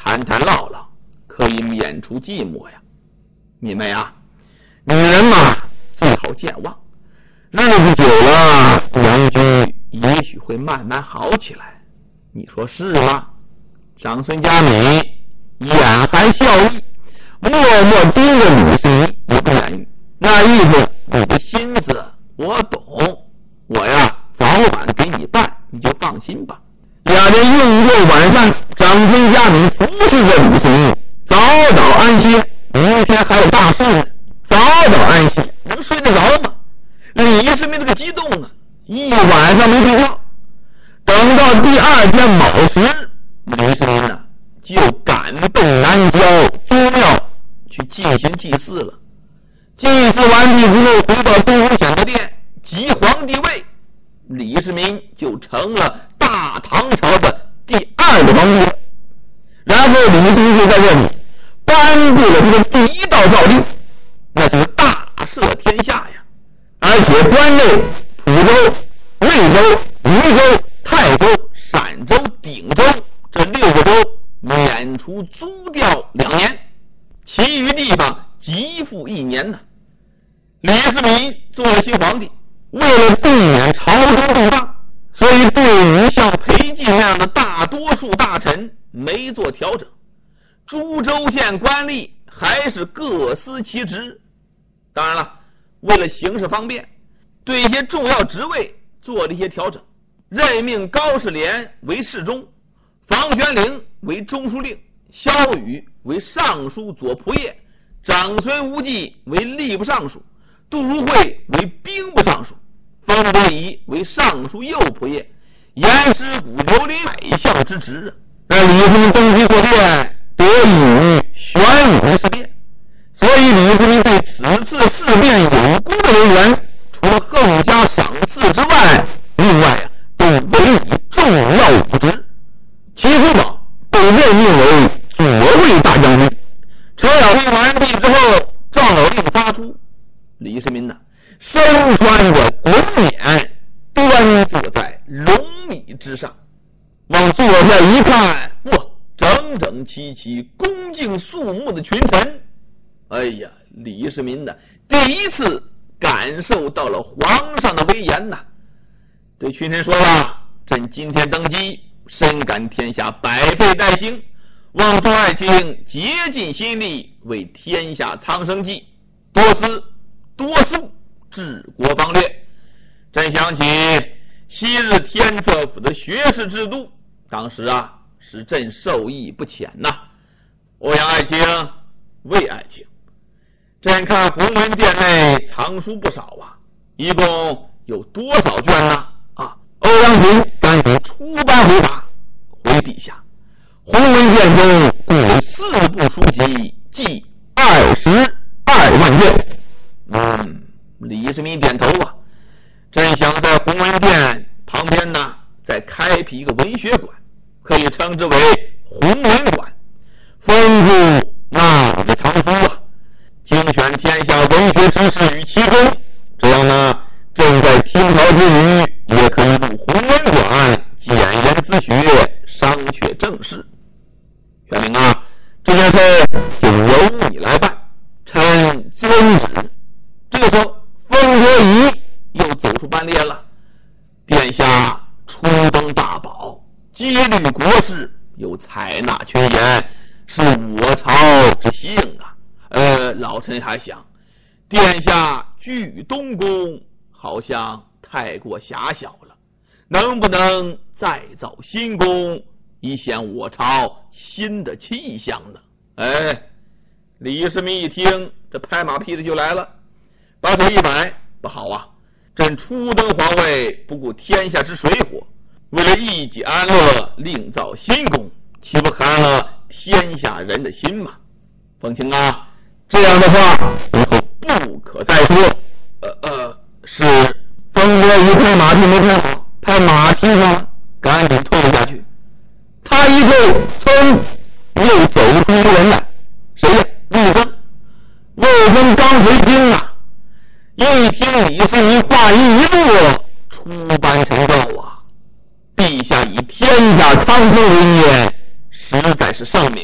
谈谈唠唠，可以免除寂寞呀。你们呀，女人嘛，最好健忘，日子久了，两居也许会慢慢好起来。你说是吗？长孙佳美眼含笑意，默默盯着李世民，也不言语。那意思，你的心思我懂，我呀早晚给你办，你就放心吧。俩人用过晚上，长孙佳美服侍着李世民，早早安歇。明天还有大事呢，早早安息，能睡得着吗？李世民这个激动啊，一晚上没睡觉。等到第二天卯时，李世民呢就赶奔南郊宗庙去进行祭祀了。祭祀完毕之后，回到东湖显德殿，即皇帝位，李世民就成了大唐朝的第2个皇帝了。然后李世民就在这里颁布了这个第1道诏令，那就是大赦天下呀，而且关内蒲州、魏州、渝州、泰州、陕州、鼎州这6个州免除租调2年，其余地方给付1年呢。李世民做了新皇帝，为了避免朝中动荡，所以对于像裴寂那样的大多数大臣没做调整。诸州县官吏还是各司其职。当然了，为了行事方便，对一些重要职位做了一些调整，任命高士廉为侍中，房玄龄为中书令，萧雨为尚书左仆射，长孙无忌为吏部尚书，杜如晦为兵部尚书，方伯仪为尚书右仆射，严师古、刘林宰相之职。而李世民登基过殿，得益于玄武事变，所以李世民对此次事变有功的人员，除了横加赏赐之外，另外都委以重要武职。齐叔宝被任命为左卫大将军。陈小平完毕之后，诏令发出，李世民身穿着冠冕，端坐在龙椅之上，往坐下一看，哇，整整齐齐、恭敬肃穆的群臣。哎呀，李世民第一次感受到了皇上的威严呐！对群臣说了：“朕今天登基，深感天下百废待兴，望众爱卿竭尽心力，为天下苍生计，多思多素，治国方略。”朕想起昔日天策府的学士制度，当时使朕受益不浅呐。欧阳爱卿、魏爱卿，朕看弘文殿内藏书不少一共有多少卷呢？欧阳询赶紧出班回答：“回陛下，弘文殿中共有4部书籍，计22万卷。”李世民点头朕想在弘文殿旁边再开辟一个文学馆，可以称之为弘文馆，丰富那里的藏书精选天下文学知识于其中。这样朕在听朝之余，也可以入弘文馆检研咨学，商榷政事。玄龄这件事就由你来办，臣遵旨。这个时候，风伯仪又走出班列了。殿下初登大宝，激律国事，有采纳群言，是我朝之幸老臣还想，殿下居东宫好像太过狭小了，能不能再造新宫，以显我朝新的气象呢？李世民一听，这拍马屁的就来了，把手一摆：“不好朕初登皇位，不顾天下之水火，为了一己安乐，另造新宫，岂不寒了天下人的心吗？凤卿这样的话以后不可再说。”是。风伯仪拍马屁没拍好，拍马蹄上赶紧退了下去。他一退，又走出一个人来，谁呀？魏征。魏征刚回京一听李世民话音一落，出班呈奏陛下以天下苍生为念，实在是圣明。